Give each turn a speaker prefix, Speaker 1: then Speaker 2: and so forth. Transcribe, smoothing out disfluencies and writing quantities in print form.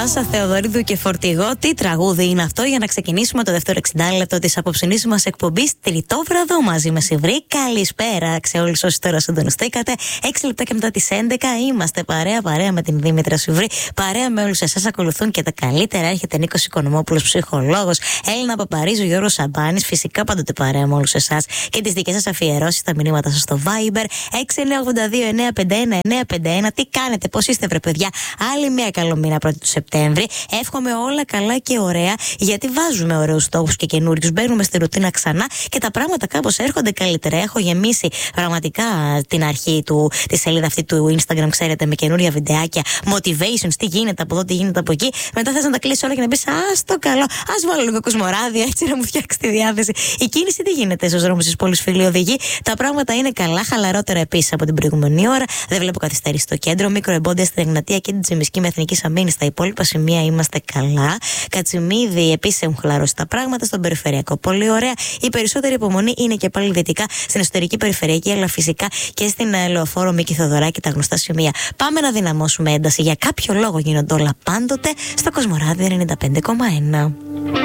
Speaker 1: Πάσα Θεοδωρίδου και Φορτηγό. Τι τραγούδι είναι αυτό για να ξεκινήσουμε το δεύτερο 60 λεπτό της απόψινής μας εκπομπής Τριτόβραδο μαζί με Σιβρή. Καλησπέρα σε όλους όσοι τώρα συντονιστήκατε. 6 λεπτά και μετά τις 11 είμαστε παρέα με την Δήμητρα Σιβρή. Παρέα με όλους εσάς ακολουθούν και τα καλύτερα. Έρχεται Νίκος Οικονομόπουλος, ψυχολόγος, Έλληνα Παπαρίζου, Γιώργος Σαμπάνης. Φυσικά πάντοτε παρέα με όλους εσάς και τις δικές σας αφιερώσεις, τα μηνύματα σας στο Viber 6982-951-951. Τι κάνετε, πώς είστε, βρε παιδιά? Άλλη μια καλό μήνα 1η του Σεπτέμβρη. Εύχομαι όλα καλά και ωραία, γιατί βάζουμε ωραίους στόχους και καινούριους. Μπαίνουμε στη ρουτίνα ξανά και τα πράγματα κάπως έρχονται καλύτερα. Έχω γεμίσει πραγματικά την αρχή τη σελίδα αυτή του Instagram, ξέρετε, με καινούρια βιντεάκια, motivations, τι γίνεται από εδώ, τι γίνεται από εκεί. Μετά θες να τα κλείσεις όλα και να πεις το καλό, ας βάλω λίγο Κοσμοράδιο έτσι να μου φτιάξει τη διάθεση. Η κίνηση τι γίνεται στους δρόμους της πόλης, φίλοι οδηγοί? Τα πράγματα είναι καλά, χαλαρότερα επίσης από την προηγούμενη ώρα. Δεν βλέπω καθυστερήσεις στο κέντρο. Μικροεμπόδια στην Εγνατία και την Τσιμισκή με Εθνική Αμήνη. Στα υπόλοιπα σημεία είμαστε καλά. Κατσιμίδη επίσης έχουν χαλαρώσει τα πράγματα. Στον περιφερειακό πολύ ωραία. Η περισσότερη υπομονή είναι και πάλι δυτικά στην εσωτερική περιφερειακή, αλλά φυσικά και στην Λεωφόρο Μίκη Θοδωράκη, τα γνωστά σημεία. Πάμε να δυναμώσουμε ένταση. Για κάποιο λόγο γίνονται όλα πάντοτε στο Κοσμοράδιο 95,1.